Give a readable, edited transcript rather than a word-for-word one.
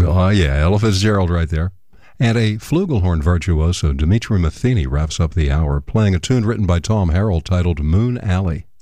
Oh, yeah, Ella Fitzgerald right there. And a flugelhorn virtuoso, Dimitri Matheny, wraps up the hour playing a tune written by Tom Harrell titled Moon Alley.